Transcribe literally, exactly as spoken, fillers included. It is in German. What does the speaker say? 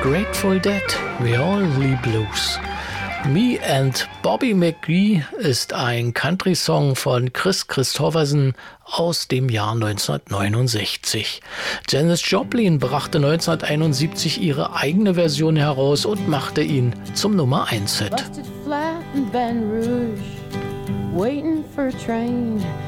Grateful Dead, Really Blues. Me and Bobby McGee ist ein Country-Song von Kris Kristofferson aus dem Jahr neunzehnhundertneunundsechzig. Janis Joplin brachte neunzehnhunderteinundsiebzig ihre eigene Version heraus und machte ihn zum Nummer eins Hit.